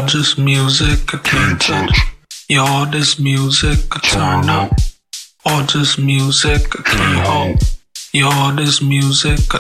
You're just music I can't touch. You're this music I turn up. Or just music I can't hold. You're this music I